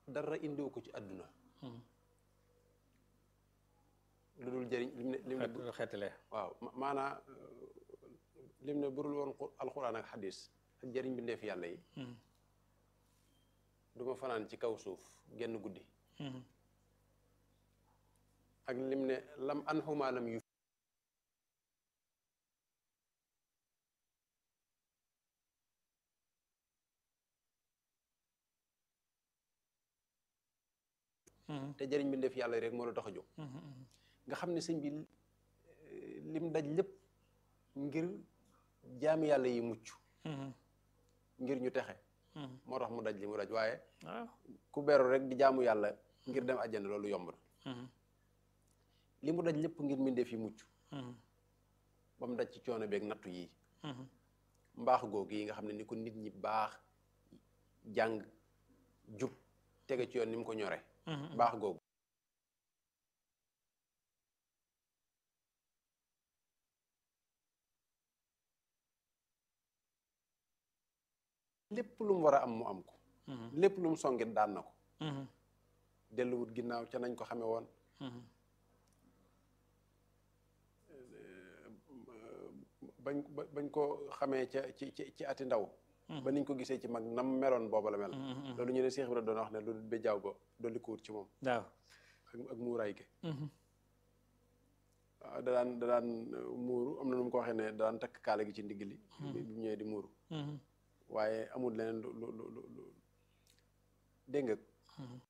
dara indiwu ko ci àdduna lu dul jëriñ lim ne xeetale waaw maanaa lim ne burul woon alxuraan ak xadis ak jëriñ bi ndeef yàlla yi du ma fanaan ci kaw suuf genn guddi ak lim ne lam an xumaalam yu te jëriñ bi ndeef yàlla yi rek moo la tax a jóg nga xam ne sëñ bi lim daj lépp ngir jaami yàlla yi mucc ngir ñu texe moo tax mu daj li mu daj waaye ku beru rek di jaamu yàlla ngir dem àjjana loolu yomb na li mu daj lépp ngir mbindeef yi mucc ba mu daj ci coono beeg nattu yi mbaax googu yi nga xam ne ni ko nit ñi baax jàng jub tege ci yoon ni mu ko ñore baax googu lépp lu mu war a am mu am ko lépp lu mu songit daan na ko delluwut ginnaaw ca nañ ko xame woon bañ ko xamee ca ci ati ndaw ba niñ ko gisee ci mag nam meloon booba la mel loolu ñu ne Cheikh Ibrahima doon wax ne loolu ba jaaw ba dolli ko wut ci moom waaw ak muuraay gi waaw da daan muuru am na nu mu ko waxee ne da daan takk kaala gi ci ndigg li bi mu ñëwee di muuru waaye amul leneen lu dégg nga